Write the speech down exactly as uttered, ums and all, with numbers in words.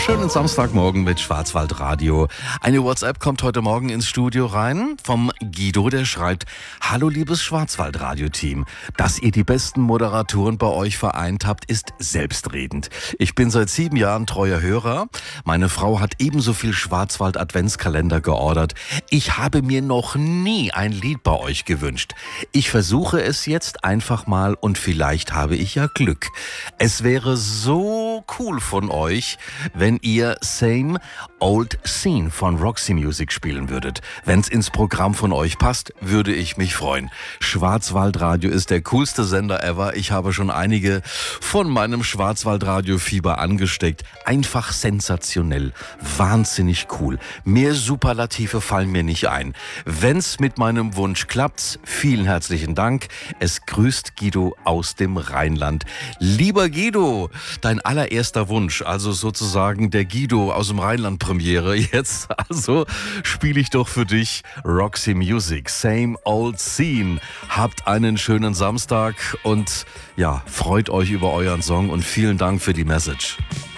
Schönen Samstagmorgen mit Schwarzwaldradio. Eine WhatsApp kommt heute Morgen ins Studio rein vom Guido, der schreibt: Hallo liebes Schwarzwaldradio-Team. Dass ihr die besten Moderatoren bei euch vereint habt, ist selbstredend. Ich bin seit sieben Jahren treuer Hörer. Meine Frau hat ebenso viel Schwarzwald-Adventskalender geordert. Ich habe mir noch nie ein Lied bei euch gewünscht. Ich versuche es jetzt einfach mal und vielleicht habe ich ja Glück. Es wäre so cool von euch, wenn ihr Same Old Scene von Roxy Music spielen würdet. Wenn's ins Programm von euch passt, würde ich mich freuen. Schwarzwaldradio ist der coolste Sender ever. Ich habe schon einige von meinem Schwarzwaldradio-Fieber angesteckt. Einfach sensationell. Wahnsinnig cool. Mehr Superlative fallen mir nicht ein. Wenn's mit meinem Wunsch klappt, vielen herzlichen Dank. Es grüßt Guido aus dem Rheinland. Lieber Guido, dein allererster Wunsch, also sozusagen der Guido aus dem Rheinland Premiere. Jetzt also spiele ich doch für dich Roxy Music, Same Old Scene. Habt einen schönen Samstag und ja, freut euch über euren Song und vielen Dank für die Message.